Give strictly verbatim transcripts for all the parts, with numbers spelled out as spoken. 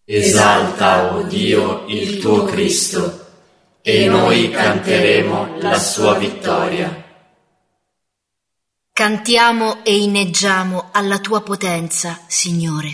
Esalta, o Dio, il tuo Cristo, e noi canteremo la sua vittoria. Cantiamo e inneggiamo alla tua potenza, Signore.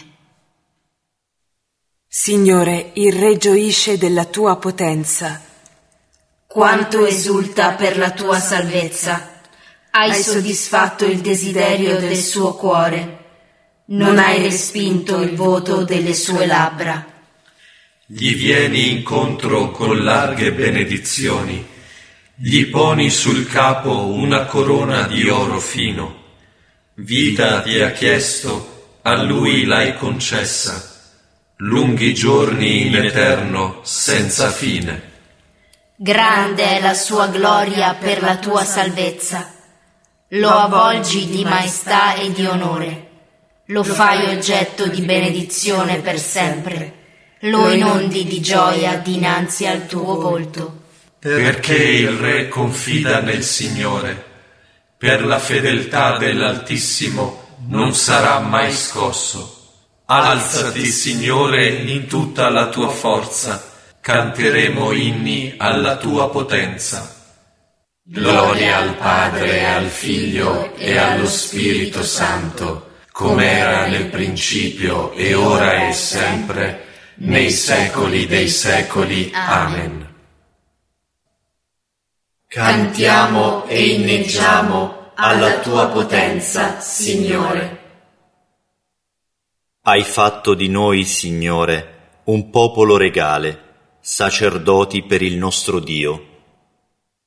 Signore, il Re gioisce della tua potenza. Quanto esulta per la tua salvezza. Hai soddisfatto il desiderio del suo cuore. Non hai respinto il voto delle sue labbra. Gli vieni incontro con larghe benedizioni. Gli poni sul capo una corona di oro fino. Vita ti ha chiesto, a lui l'hai concessa. Lunghi giorni in eterno, senza fine. Grande è la sua gloria per la tua salvezza. Lo avvolgi di maestà e di onore. Lo fai oggetto di benedizione per sempre. Lo inondi di gioia dinanzi al tuo volto. Perché il Re confida nel Signore. Per la fedeltà dell'Altissimo non sarà mai scosso. Alzati, Signore, in tutta la tua forza. Canteremo inni alla tua potenza. Gloria al Padre, e al Figlio e allo Spirito Santo, come era nel principio e ora e sempre, nei secoli dei secoli. Amen. Cantiamo e inneggiamo alla tua potenza, Signore. Hai fatto di noi, Signore, un popolo regale, sacerdoti per il nostro Dio.